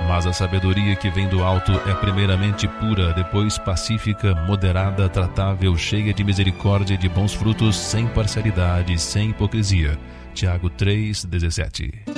Mas a sabedoria que vem do alto é primeiramente pura, depois pacífica, moderada, tratável, cheia de misericórdia e de bons frutos, sem parcialidade, sem hipocrisia. Tiago 3:17.